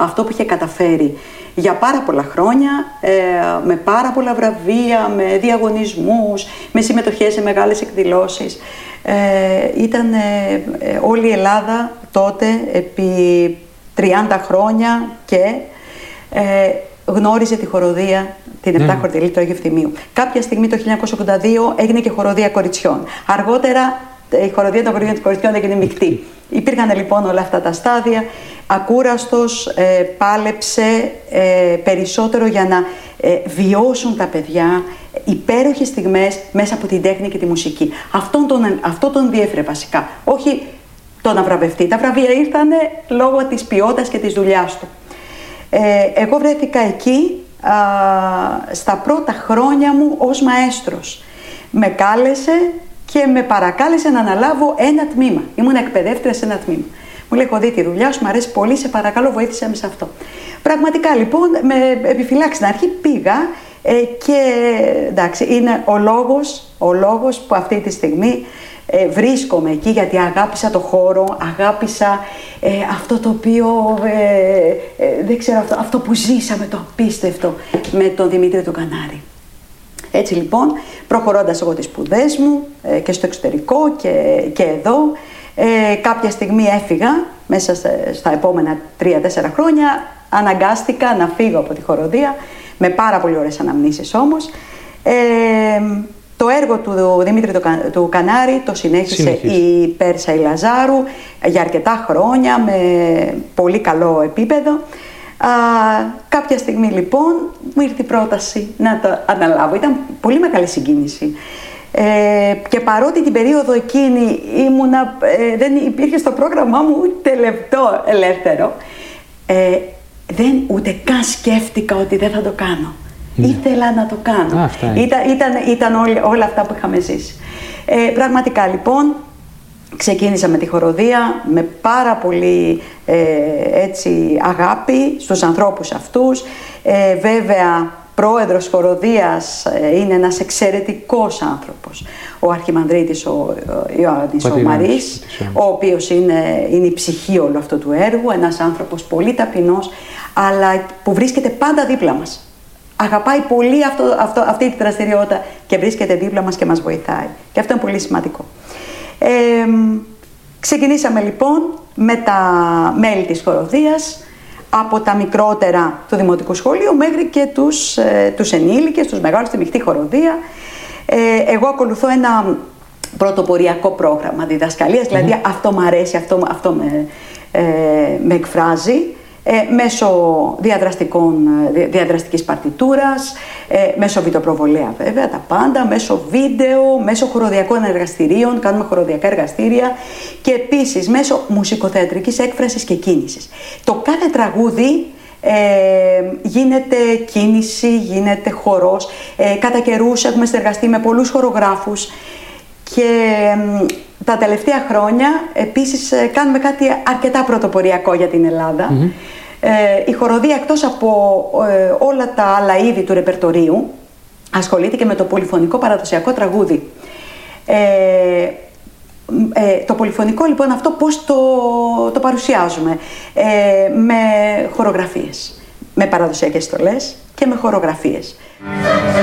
αυτό που είχε καταφέρει για πάρα πολλά χρόνια, με πάρα πολλά βραβεία, με διαγωνισμούς, με συμμετοχές σε μεγάλες εκδηλώσεις. Ήταν όλη η Ελλάδα τότε επί 30 χρόνια και γνώριζε τη χοροδία, την επτάχορδη του Αγίου Ευθυμίου. Κάποια στιγμή το 1982 έγινε και χοροδία κοριτσιών. Αργότερα η χοροδία των κοριτσιών έγινε μεικτή. Υπήρχαν λοιπόν όλα αυτά τα στάδια. Ακούραστος πάλεψε περισσότερο για να βιώσουν τα παιδιά υπέροχες στιγμές μέσα από την τέχνη και τη μουσική. Αυτό τον διέφερε βασικά. Όχι το να βραβευτεί. Τα βραβεία ήρθανε λόγω της ποιότητας και της δουλειάς του. Εγώ βρέθηκα εκεί στα πρώτα χρόνια μου ως μαέστρος. Με κάλεσε και με παρακάλεσε να αναλάβω ένα τμήμα. Ήμουν εκπαιδεύτρια σε ένα τμήμα. Μου λέει: έχω δει τη δουλειά σου, μου αρέσει πολύ, σε παρακαλώ βοήθησέ με σε αυτό. Πραγματικά λοιπόν με επιφυλάξει στην αρχή, πήγα και εντάξει, είναι ο λόγος που αυτή τη στιγμή βρίσκομαι εκεί, γιατί αγάπησα το χώρο, αγάπησα αυτό το οποίο, δεν ξέρω, αυτό που ζήσαμε, το απίστευτο με τον Δημήτρη τον Κανάρη. Έτσι λοιπόν, προχωρώντας εγώ τις σπουδές μου και στο εξωτερικό και εδώ, κάποια στιγμή έφυγα, μέσα στα επόμενα 3-4 χρόνια, αναγκάστηκα να φύγω από τη χοροδία, με πάρα πολύ ωραίες αναμνήσεις όμως. Το έργο του Δημήτρη του Κανάρη το συνέχισε η Πέρσα η Λαζάρου για αρκετά χρόνια, με πολύ καλό επίπεδο. Κάποια στιγμή λοιπόν μου ήρθε η πρόταση να το αναλάβω. Ήταν πολύ μεγάλη συγκίνηση. Και παρότι την περίοδο εκείνη δεν υπήρχε στο πρόγραμμά μου ούτε λεπτό ελεύθερο, ούτε καν σκέφτηκα ότι δεν θα το κάνω. Ήθελα να το κάνω. Ήταν όλα αυτά που είχαμε ζήσει. Πραγματικά λοιπόν ξεκίνησα με τη χοροδία με πάρα πολύ αγάπη στους ανθρώπους αυτούς. Βέβαια, πρόεδρος χοροδίας είναι ένας εξαιρετικός άνθρωπος, ο Αρχιμανδρίτης ο Ιωάννης ο Μαρίς, ο οποίος είναι η ψυχή όλου αυτού του έργου, ένας άνθρωπος πολύ ταπεινός, αλλά που βρίσκεται πάντα δίπλα μας. Αγαπάει πολύ αυτή τη δραστηριότητα και βρίσκεται δίπλα μας και μας βοηθάει. Και αυτό είναι πολύ σημαντικό. Ξεκινήσαμε λοιπόν με τα μέλη της χοροδίας, από τα μικρότερα του Δημοτικού Σχολείου μέχρι και τους ενήλικες, τους μεγάλους στη μεικτή χοροδία. Εγώ ακολουθώ ένα πρωτοποριακό πρόγραμμα διδασκαλίας, δηλαδή αυτό μου αρέσει, αυτό με εκφράζει. Μέσω διαδραστικής παρτιτούρας, μέσω βιτοπροβολέα βέβαια, τα πάντα, μέσω βίντεο, μέσω χοροδιακών εργαστηρίων, κάνουμε χοροδιακά εργαστήρια και επίσης μέσω μουσικοθεατρικής έκφρασης και κίνησης. Το κάθε τραγούδι γίνεται κίνηση, γίνεται χορός. Κατά καιρούς έχουμε συνεργαστεί με πολλούς χορογράφους και τα τελευταία χρόνια επίσης κάνουμε κάτι αρκετά πρωτοποριακό για την Ελλάδα. Η χοροδία, εκτός από όλα τα άλλα είδη του ρεπερτορίου, ασχολείται και με το πολυφωνικό παραδοσιακό τραγούδι. Το πολυφωνικό λοιπόν αυτό πώς το παρουσιάζουμε, με χορογραφίες, με παραδοσιακές στολές και με χορογραφίες.